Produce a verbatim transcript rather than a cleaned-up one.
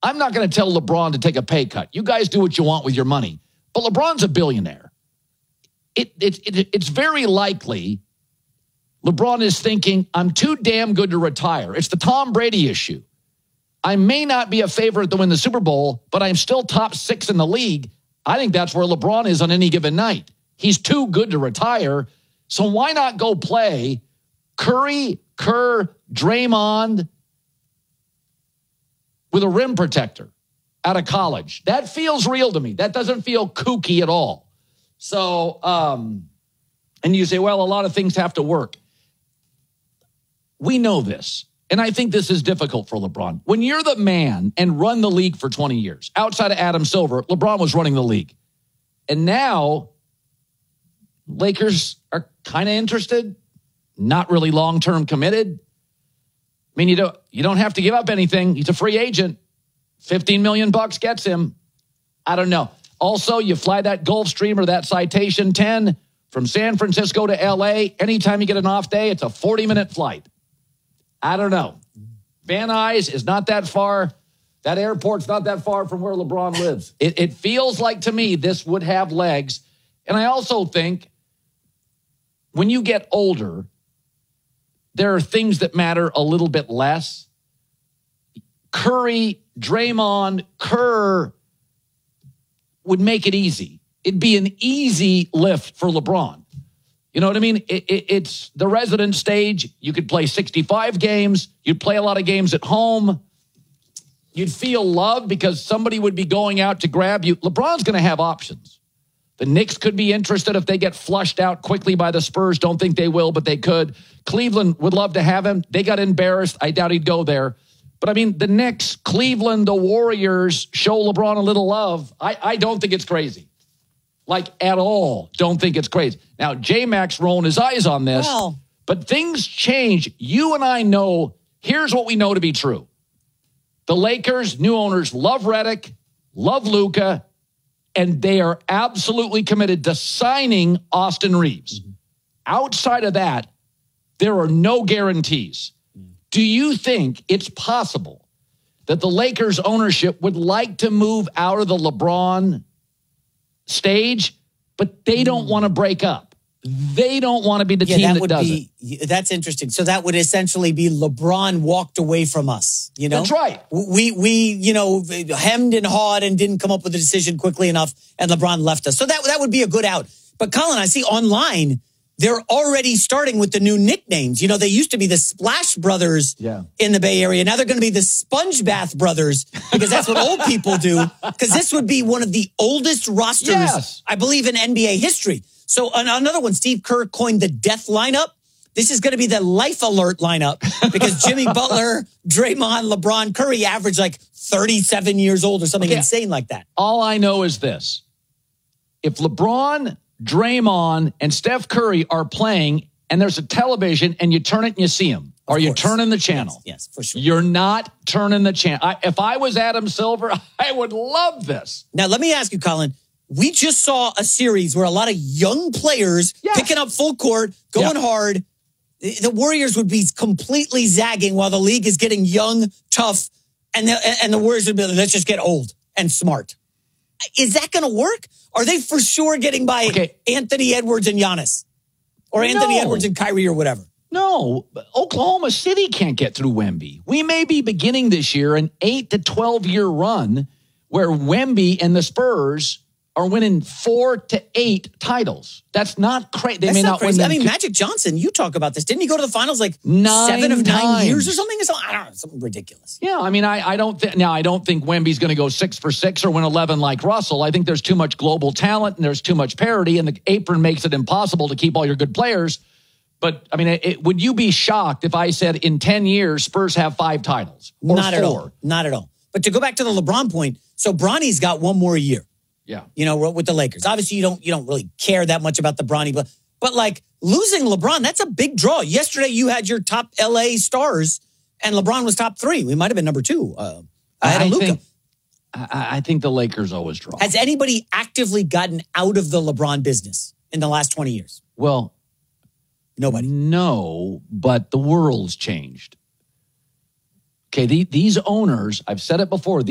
I'm not going to tell LeBron to take a pay cut. You guys do what you want with your money. But LeBron's a billionaire. It, it, it, it's very likely LeBron is thinking, I'm too damn good to retire. It's the Tom Brady issue. I may not be a favorite to win the Super Bowl, but I'm still top six in the league. I think that's where LeBron is on any given night. He's too good to retire. So why not go play Curry, Kerr, Draymond with a rim protector out of college? That feels real to me. That doesn't feel kooky at all. So, um, and you say, well, a lot of things have to work. We know this. And I think this is difficult for LeBron. When you're the man and run the league for twenty years, outside of Adam Silver, LeBron was running the league. And now Lakers are kind of interested, not really long-term committed. I mean, you don't, you don't have to give up anything. He's a free agent. fifteen million bucks gets him. I don't know. Also, you fly that Gulfstream or that Citation ten from San Francisco to L A. Anytime you get an off day, it's a forty-minute flight. I don't know. Van Nuys is not that far. That airport's not that far from where LeBron lives. It, it feels like to me this would have legs. And I also think when you get older, there are things that matter a little bit less. Curry, Draymond, Kerr would make it easy. It'd be an easy lift for LeBron. You know what I mean? It, it, it's the resident stage. You could play sixty-five games. You'd play a lot of games at home. You'd feel loved because somebody would be going out to grab you. LeBron's going to have options. The Knicks could be interested if they get flushed out quickly by the Spurs. Don't think they will, but they could. Cleveland would love to have him. They got embarrassed. I doubt he'd go there. But, I mean, the Knicks, Cleveland, the Warriors show LeBron a little love. I, I don't think it's crazy. Like, at all, don't think it's crazy. Now, J-Mac's rolling his eyes on this, well, but things change. You and I know, here's what we know to be true. The Lakers, new owners, love Redick, love Luka, and they are absolutely committed to signing Austin Reeves. Mm-hmm. Outside of that, there are no guarantees. Mm-hmm. Do you think it's possible that the Lakers ownership would like to move out of the LeBron stage, but they don't want to break up? They don't want to be the yeah, team that, that would does be, it. That's interesting. So that would essentially be LeBron walked away from us, you know? That's right. We, we, you know, hemmed and hawed and didn't come up with a decision quickly enough, and LeBron left us. So that, that would be a good out. But Colin, I see online, they're already starting with the new nicknames. You know, they used to be the Splash Brothers yeah. in the Bay Area. Now they're going to be the Sponge Bath Brothers because that's what old people do. Because this would be one of the oldest rosters, yes. I believe, in N B A history. So another one, Steve Kerr coined the death lineup. This is going to be the life alert lineup because Jimmy Butler, Draymond, LeBron, Curry average like thirty-seven years old or something okay. insane like that. All I know is this. If LeBron, Draymond, and Steph Curry are playing and there's a television and you turn it and you see them, or you're turning the channel. Yes, yes, for sure. You're not turning the channel. I, if I was Adam Silver, I would love this. Now, let me ask you, Colin. We just saw a series where a lot of young players yes. picking up full court, going yeah. hard. The Warriors would be completely zagging while the league is getting young, tough, and the, and the Warriors would be like, let's just get old and smart. Is that going to work? Are they for sure getting by okay. Anthony Edwards and Giannis? Or Anthony no. Edwards and Kyrie or whatever? No, Oklahoma City can't get through Wemby. We may be beginning this year an eight to twelve year run where Wemby and the Spurs are winning four to eight titles. That's not crazy. They That's may not, not crazy. win. I mean, co- Magic Johnson, you talk about this. Didn't he go to the finals like nine seven of times. nine years or something? Or something? I don't know, something ridiculous. Yeah, I mean, I, I don't think now. I don't think Wemby's going to go six for six or win eleven like Russell. I think there's too much global talent and there's too much parity, and the apron makes it impossible to keep all your good players. But I mean, it, it, would you be shocked if I said in ten years Spurs have five titles? Or Not four? at all. Not at all. But to go back to the LeBron point, so Bronny's got one more year. Yeah. You know, with the Lakers. Obviously, you don't you don't really care that much about the Bronny, but but like losing LeBron, that's a big draw. Yesterday, you had your top L A stars, and LeBron was top three. We might have been number two. Uh, I had I Luka. think I, I think the Lakers always draw. Has anybody actively gotten out of the LeBron business in the last twenty years? Well, nobody. No, but the world's changed. Okay, the, these owners, I've said it before,